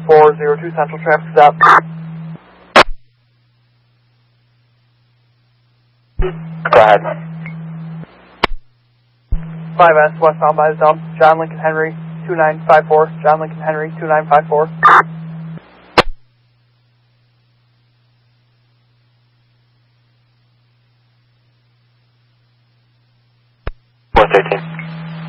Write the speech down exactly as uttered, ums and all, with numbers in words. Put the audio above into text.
four zero two Central traffic stop. Go ahead. five S westbound by the dump, John Lincoln Henry, two nine five four, John Lincoln Henry, two nine five four. four thirteen.